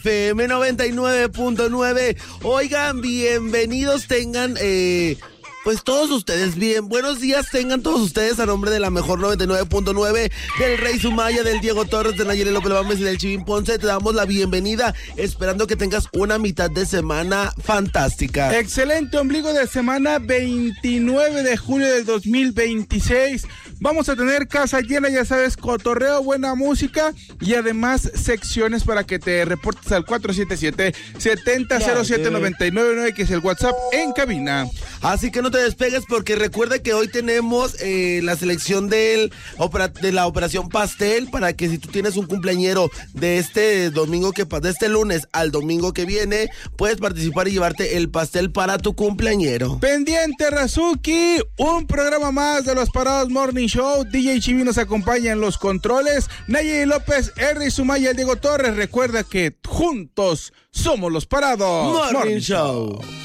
FM 99.9. Oigan, bienvenidos tengan, pues todos ustedes, bien, buenos días tengan todos ustedes a nombre de la mejor 99.9, del Rey Sumaya, del Diego Torres, de Nayeli López Lamámez y del Chivín Ponce. Te damos la bienvenida, esperando que tengas una mitad de semana fantástica. Excelente ombligo de semana, 29 de julio del 2026. Vamos a tener casa llena, ya sabes, cotorreo, buena música y además secciones para que te reportes al 477-7007-999, que es el WhatsApp en cabina. Así que no te despegues, porque recuerda que hoy tenemos la selección de la Operación Pastel, para que si tú tienes un cumpleañero de este lunes al domingo que viene, puedes participar y llevarte el pastel para tu cumpleañero. Pendiente, Razuki, un programa más de los Parados Morning Show. DJ Chivi nos acompaña en los controles. Nayeli López, Rey Sumaya y el Diego Torres. Recuerda que juntos somos los Parados Morning Show.